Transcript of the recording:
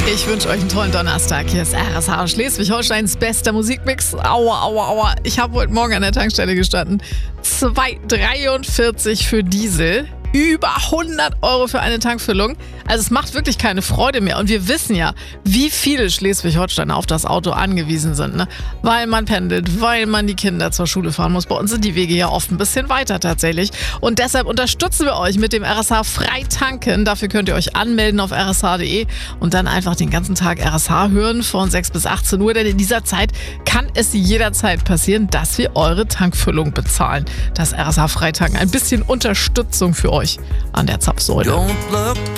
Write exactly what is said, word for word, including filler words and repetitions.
Ich wünsche euch einen tollen Donnerstag. Hier ist R S H Schleswig-Holsteins bester Musikmix. Aua, aua, aua. Ich habe heute Morgen an der Tankstelle gestanden. zwei Komma dreiundvierzig für Diesel. Über hundert Euro für eine Tankfüllung. Also es macht wirklich keine Freude mehr. Und wir wissen ja, wie viele Schleswig-Holsteiner auf das Auto angewiesen sind. Ne? Weil man pendelt, weil man die Kinder zur Schule fahren muss. Bei uns sind die Wege ja oft ein bisschen weiter tatsächlich. Und deshalb unterstützen wir euch mit dem R S H Freitanken. Dafür könnt ihr euch anmelden auf r s h punkt d e und dann einfach den ganzen Tag R S H hören von sechs bis achtzehn Uhr. Denn in dieser Zeit kann es jederzeit passieren, dass wir eure Tankfüllung bezahlen. Das R S H Freitanken. Ein bisschen Unterstützung für euch an der Zapfsäule.